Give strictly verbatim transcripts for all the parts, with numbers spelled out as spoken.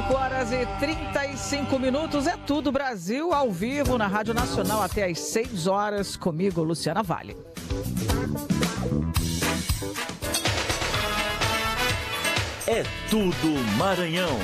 cinco horas e trinta e cinco minutos, é tudo Brasil ao vivo na Rádio Nacional até às seis horas, comigo, Luciana Vale. É tudo Maranhão.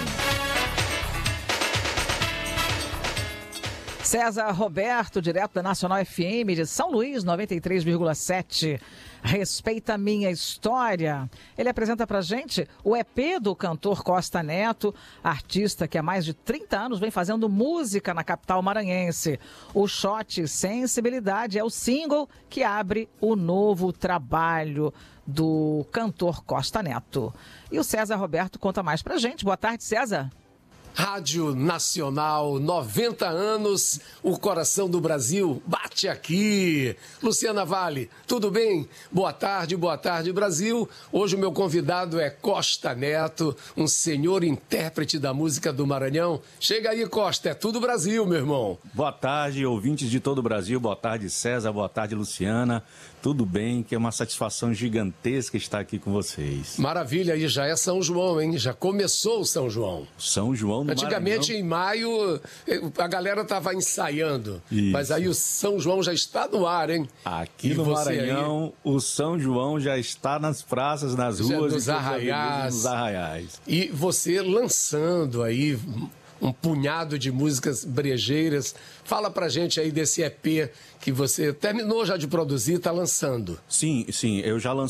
César Roberto, direto da Nacional F M de São Luís, noventa e três vírgula sete. Respeita a Minha História. Ele apresenta pra gente o E P do cantor Costa Neto, artista que há mais de trinta anos vem fazendo música na capital maranhense. O Shot Sensibilidade é o single que abre o novo trabalho do cantor Costa Neto. E o César Roberto conta mais pra gente. Boa tarde, César. Rádio Nacional, noventa anos, o coração do Brasil bate aqui. Luciana Vale, tudo bem? Boa tarde, boa tarde, Brasil. Hoje o meu convidado é Costa Neto, um senhor intérprete da música do Maranhão. Chega aí, Costa, é tudo Brasil, meu irmão. Boa tarde, ouvintes de todo o Brasil. Boa tarde, César. Boa tarde, Luciana. Tudo bem? Que é uma satisfação gigantesca estar aqui com vocês. Maravilha, e já é São João, hein? Já começou o São João. São João no Antigamente, Maranhão. em maio, a galera estava ensaiando. Isso. Mas aí o São João já está no ar, hein? Aqui E no você Maranhão, aí? o São João já está nas praças, nas Já ruas, nos e arraiais. nos arraiais. E você lançando aí um punhado de músicas brejeiras. Fala pra gente aí desse E P que você terminou já de produzir e está lançando. Sim, sim, eu já lancei